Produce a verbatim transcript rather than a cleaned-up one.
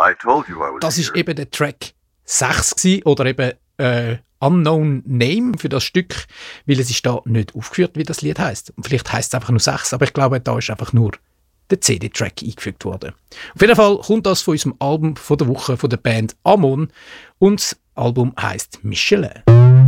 I told you I was Das here. war eben der Track sechs gewesen, oder eben äh, Unknown Name für das Stück, weil es ist da nicht aufgeführt, wie das Lied heisst. Und vielleicht heisst es einfach nur sechs, aber ich glaube, da ist einfach nur der C D-Track eingefügt worden. Auf jeden Fall kommt das von unserem Album von der Woche von der Band Amon und das Album heisst Michelin.